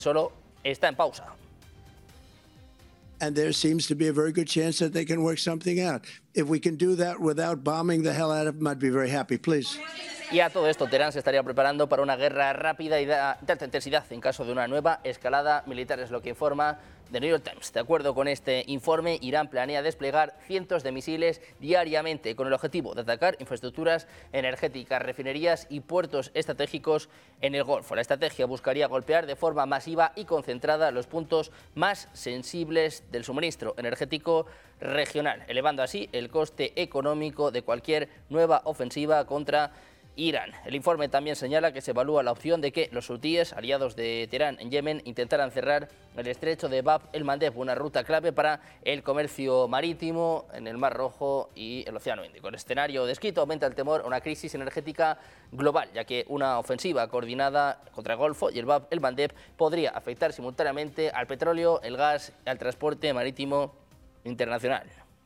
solo está en pausa. And there seems to be a very good chance that they can work something out. If we can do that without bombing the hell out of them, I'd be very happy, please. Y a todo esto, Teherán se estaría preparando para una guerra rápida y de alta intensidad en caso de una nueva escalada militar, es lo que informa The New York Times. De acuerdo con este informe, Irán planea desplegar cientos de misiles diariamente con el objetivo de atacar infraestructuras energéticas, refinerías y puertos estratégicos en el Golfo. La estrategia buscaría golpear de forma masiva y concentrada los puntos más sensibles del suministro energético regional, elevando así el coste económico de cualquier nueva ofensiva contra Irán. El informe también señala que se evalúa la opción de que los hutíes, aliados de Teherán en Yemen, intentaran cerrar el estrecho de Bab el-Mandeb, una ruta clave para el comercio marítimo en el Mar Rojo y el Océano Índico. El escenario descrito aumenta el temor a una crisis energética global, ya que una ofensiva coordinada contra el Golfo y el Bab el-Mandeb podría afectar simultáneamente al petróleo, el gas y al transporte marítimo internacional.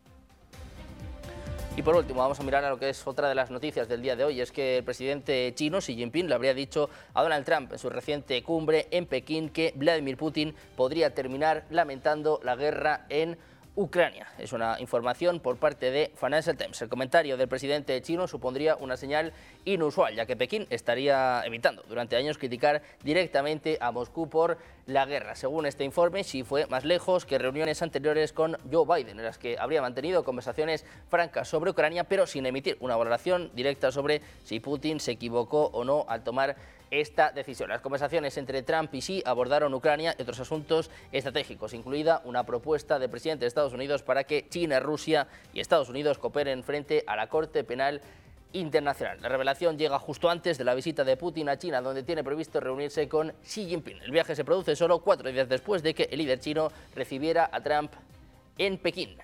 Y por último, vamos a mirar a lo que es otra de las noticias del día de hoy. Es que el presidente chino, Xi Jinping, le habría dicho a Donald Trump en su reciente cumbre en Pekín que Vladimir Putin podría terminar lamentando la guerra en Ucrania. Es una información por parte de Financial Times. El comentario del presidente chino supondría una señal inusual, ya que Pekín estaría evitando durante años criticar directamente a Moscú por la guerra. Según este informe, Xi fue más lejos que reuniones anteriores con Joe Biden, en las que habría mantenido conversaciones francas sobre Ucrania, pero sin emitir una valoración directa sobre si Putin se equivocó o no al tomar esta decisión. Las conversaciones entre Trump y Xi abordaron Ucrania y otros asuntos estratégicos, incluida una propuesta del presidente de Estados Unidos para que China, Rusia y Estados Unidos cooperen frente a la Corte Penal Internacional. La revelación llega justo antes de la visita de Putin a China, donde tiene previsto reunirse con Xi Jinping. El viaje se produce solo 4 días después de que el líder chino recibiera a Trump en Pekín.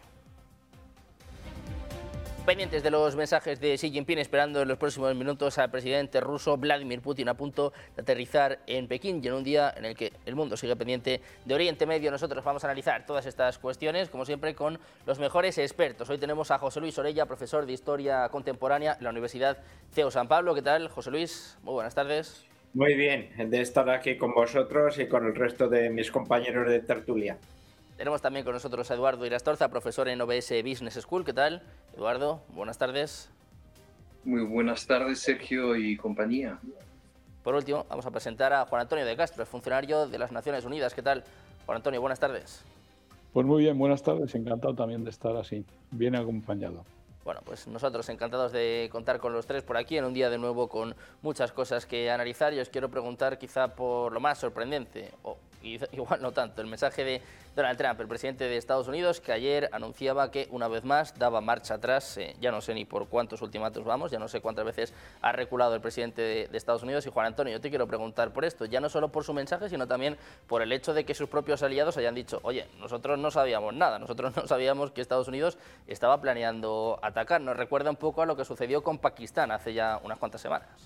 Pendientes de los mensajes de Xi Jinping, esperando en los próximos minutos al presidente ruso Vladimir Putin a punto de aterrizar en Pekín, y en un día en el que el mundo sigue pendiente de Oriente Medio. Nosotros vamos a analizar todas estas cuestiones, como siempre, con los mejores expertos. Hoy tenemos a José Luis Orella, profesor de Historia Contemporánea en la Universidad CEU San Pablo. ¿Qué tal, José Luis? Muy buenas tardes. Muy bien, de estar aquí con vosotros y con el resto de mis compañeros de tertulia. Tenemos también con nosotros a Eduardo Irastorza, profesor en OBS Business School. ¿Qué tal, Eduardo? Buenas tardes. Muy buenas tardes, Sergio y compañía. Por último, vamos a presentar a Juan Antonio de Castro, funcionario de las Naciones Unidas. ¿Qué tal, Juan Antonio? Buenas tardes. Pues muy bien, buenas tardes. Encantado también de estar así, bien acompañado. Bueno, pues nosotros encantados de contar con los tres por aquí en un día de nuevo con muchas cosas que analizar. Y os quiero preguntar quizá por lo más sorprendente, o igual no tanto, el mensaje de Donald Trump, el presidente de Estados Unidos, que ayer anunciaba que una vez más daba marcha atrás. Ya no sé ni por cuántos ultimátumos vamos, ya no sé cuántas veces ha reculado el presidente de Estados Unidos. Y Juan Antonio, yo te quiero preguntar por esto, ya no solo por su mensaje, sino también por el hecho de que sus propios aliados hayan dicho, oye, nosotros no sabíamos nada, nosotros no sabíamos que Estados Unidos estaba planeando atacar. Nos recuerda un poco a lo que sucedió con Pakistán hace ya unas cuantas semanas.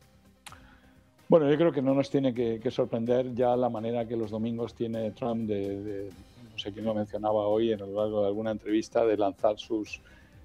Bueno, yo creo que no nos tiene que sorprender ya la manera que los domingos tiene Trump no sé quién lo mencionaba hoy a lo largo de alguna entrevista, de lanzar sus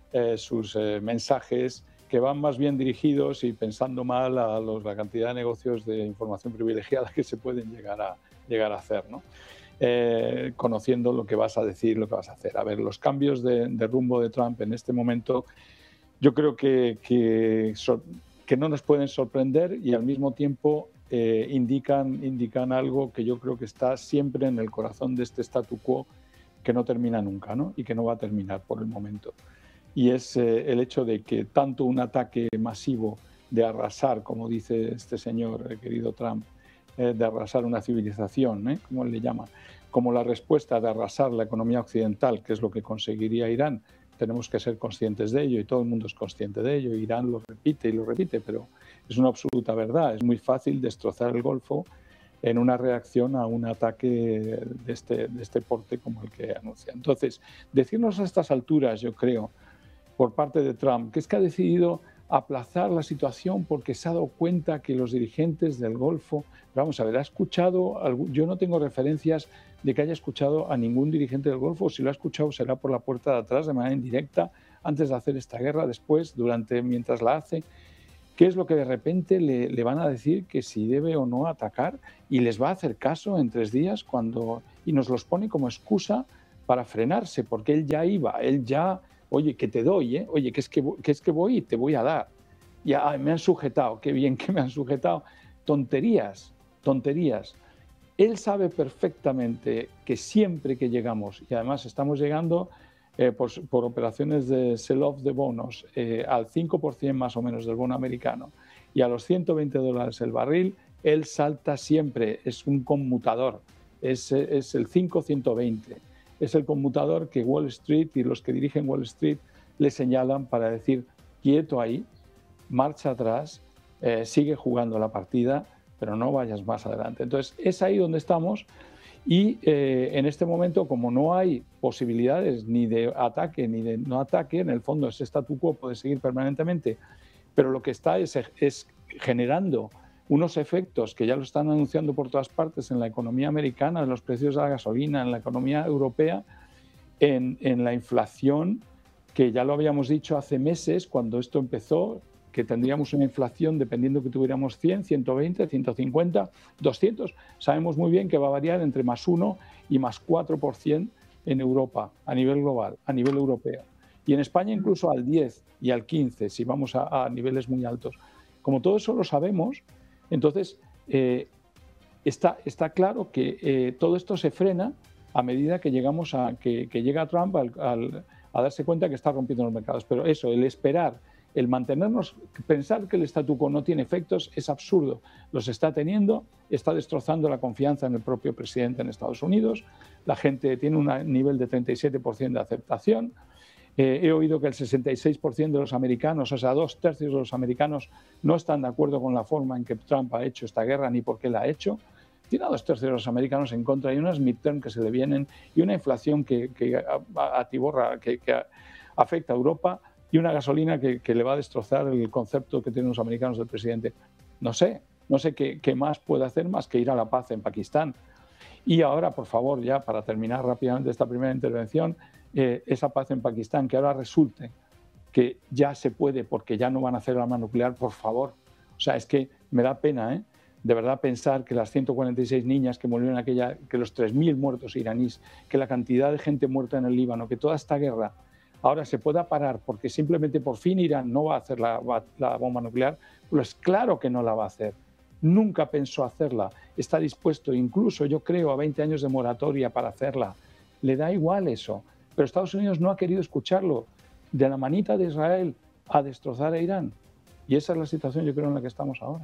mensajes que van más bien dirigidos y pensando mal a la cantidad de negocios de información privilegiada que se pueden llegar a hacer, ¿no? Conociendo lo que vas a decir, lo que vas a hacer. A ver, los cambios de rumbo de Trump en este momento, yo creo que no nos pueden sorprender y al mismo tiempo indican algo que yo creo que está siempre en el corazón de este statu quo que no termina nunca, ¿no? Y que no va a terminar por el momento. Y es el hecho de que tanto un ataque masivo de arrasar, como dice este señor, el querido Trump, de arrasar una civilización, como le llama, como la respuesta de arrasar la economía occidental, que es lo que conseguiría Irán. Tenemos que ser conscientes de ello y todo el mundo es consciente de ello. Irán lo repite y lo repite, pero es una absoluta verdad. Es muy fácil destrozar el Golfo en una reacción a un ataque de este porte como el que anuncia. Entonces, decirnos a estas alturas, yo creo, por parte de Trump, que es que ha decidido aplazar la situación porque se ha dado cuenta que los dirigentes del Golfo, vamos a ver, yo no tengo referencias de que haya escuchado a ningún dirigente del Golfo. Si lo ha escuchado será por la puerta de atrás, de manera indirecta, antes de hacer esta guerra, después, mientras la hace, ¿Qué es lo que de repente le van a decir que si debe o no atacar? Y les va a hacer caso en 3 días y nos los pone como excusa para frenarse, porque él ya iba, él ya, oye, que te doy, oye, que es que voy y te voy a dar. Ya me han sujetado, qué bien que me han sujetado. Tonterías. Él sabe perfectamente que siempre que llegamos, y además estamos llegando por operaciones de sell-off de bonos al 5% más o menos del bono americano y a los $120 el barril, él salta siempre, es un conmutador, es el 5-120, es el conmutador que Wall Street y los que dirigen Wall Street le señalan para decir, quieto ahí, marcha atrás, sigue jugando la partida, pero no vayas más adelante. Entonces, es ahí donde estamos y en este momento, como no hay posibilidades ni de ataque ni de no ataque, en el fondo ese statu quo puede seguir permanentemente, pero lo que está es generando unos efectos que ya lo están anunciando por todas partes en la economía americana, en los precios de la gasolina, en la economía europea, en la inflación, que ya lo habíamos dicho hace meses cuando esto empezó, que tendríamos una inflación, dependiendo que tuviéramos 100, 120, 150, 200. Sabemos muy bien que va a variar entre +1 y +4% en Europa, a nivel global, a nivel europeo. Y en España incluso al 10 y al 15, si vamos a niveles muy altos. Como todo eso lo sabemos, entonces está claro que todo esto se frena a medida que llegamos que llega Trump a darse cuenta que está rompiendo los mercados. Pero eso, el esperar, el mantenernos, pensar que el statu quo no tiene efectos es absurdo. Los está teniendo, está destrozando la confianza en el propio presidente en Estados Unidos. La gente tiene un nivel de 37% de aceptación. He oído que el 66% de los americanos, o sea, 2/3 de los americanos, no están de acuerdo con la forma en que Trump ha hecho esta guerra ni por qué la ha hecho. Tiene a 2/3 de los americanos en contra y unas midterm que se le vienen y una inflación que atiborra, que afecta a Europa y una gasolina que le va a destrozar el concepto que tienen los americanos del presidente. No sé qué más puede hacer más que ir a la paz en Pakistán. Y ahora, por favor, ya para terminar rápidamente esta primera intervención, esa paz en Pakistán, que ahora resulte que ya se puede porque ya no van a hacer el arma nuclear, por favor. O sea, es que me da pena, de verdad, pensar que las 146 niñas que murieron que los 3.000 muertos iraníes, que la cantidad de gente muerta en el Líbano, que toda esta guerra ahora se pueda parar porque simplemente por fin Irán no va a hacer la bomba nuclear, pues claro que no la va a hacer. Nunca pensó hacerla. Está dispuesto, incluso yo creo, a 20 años de moratoria para hacerla. Le da igual eso. Pero Estados Unidos no ha querido escucharlo. De la manita de Israel a destrozar a Irán. Y esa es la situación, yo creo, en la que estamos ahora.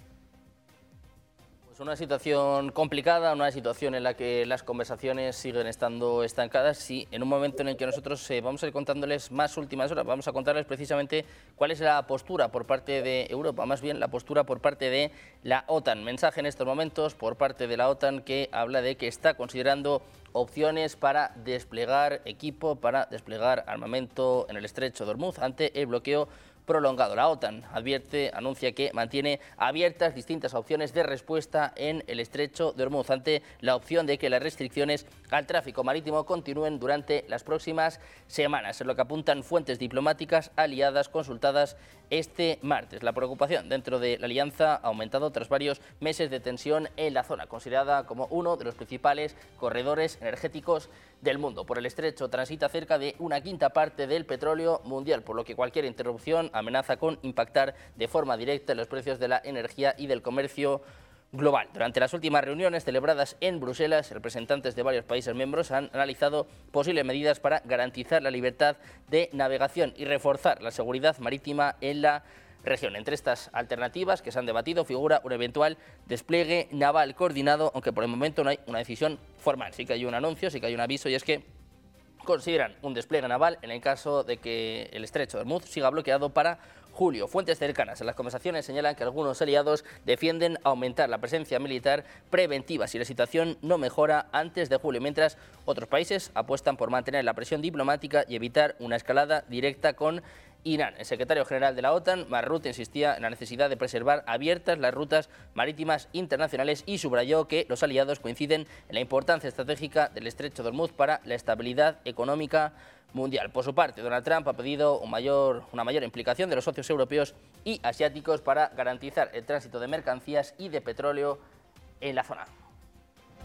Una situación complicada, una situación en la que las conversaciones siguen estando estancadas y en un momento en el que nosotros vamos a ir contándoles más últimas horas, vamos a contarles precisamente cuál es la postura por parte de Europa, más bien la postura por parte de la OTAN. Mensaje en estos momentos por parte de la OTAN que habla de que está considerando opciones para desplegar equipo, para desplegar armamento en el estrecho de Hormuz ante el bloqueo prolongado. La OTAN anuncia que mantiene abiertas distintas opciones de respuesta en el estrecho de Hormuz ante la opción de que las restricciones al tráfico marítimo continúen durante las próximas semanas. Es lo que apuntan fuentes diplomáticas aliadas consultadas este martes. La preocupación dentro de la alianza ha aumentado tras varios meses de tensión en la zona, considerada como uno de los principales corredores energéticos del mundo. Por el estrecho transita cerca de 1/5 parte del petróleo mundial, por lo que cualquier interrupción amenaza con impactar de forma directa en los precios de la energía y del comercio global. Durante las últimas reuniones celebradas en Bruselas, representantes de varios países miembros han analizado posibles medidas para garantizar la libertad de navegación y reforzar la seguridad marítima en la región. Entre estas alternativas que se han debatido figura un eventual despliegue naval coordinado, aunque por el momento no hay una decisión formal. Sí que hay un anuncio, sí que hay un aviso, y es que consideran un despliegue naval en el caso de que el estrecho de Hormuz siga bloqueado para julio. Fuentes cercanas en las conversaciones señalan que algunos aliados defienden aumentar la presencia militar preventiva si la situación no mejora antes de julio, mientras otros países apuestan por mantener la presión diplomática y evitar una escalada directa con Irán. El secretario general de la OTAN, Mark Rutte, insistía en la necesidad de preservar abiertas las rutas marítimas internacionales y subrayó que los aliados coinciden en la importancia estratégica del estrecho de Hormuz para la estabilidad económica mundial. Por su parte, Donald Trump ha pedido una mayor implicación de los socios europeos y asiáticos para garantizar el tránsito de mercancías y de petróleo en la zona.